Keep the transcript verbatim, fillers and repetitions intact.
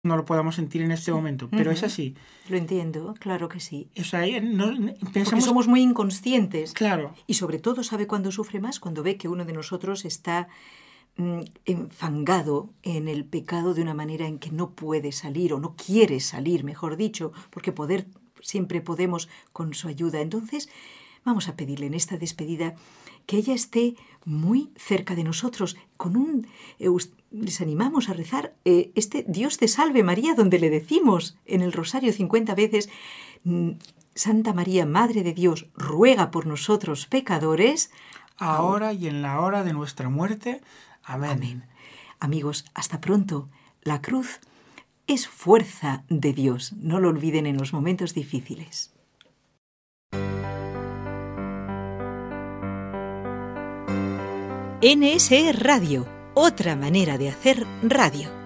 no lo podamos sentir en este Sí. momento, pero Uh-huh. es así. Lo entiendo, claro que sí. O sea, no, Porque pensamos... somos muy inconscientes. Claro. Y sobre todo, ¿sabe cuándo sufre más? Cuando ve que uno de nosotros está mm, enfangado en el pecado de una manera en que no puede salir, o no quiere salir, mejor dicho, porque poder siempre podemos con su ayuda. Entonces, vamos a pedirle en esta despedida que ella esté muy cerca de nosotros, con un... Eh, les animamos a rezar eh, este Dios te salve María, donde le decimos en el rosario cincuenta veces, Santa María, Madre de Dios, ruega por nosotros pecadores, ahora y en la hora de nuestra muerte. Amén. Amén. Amigos, hasta pronto. La cruz es fuerza de Dios. No lo olviden en los momentos difíciles. N S E Radio, otra manera de hacer radio.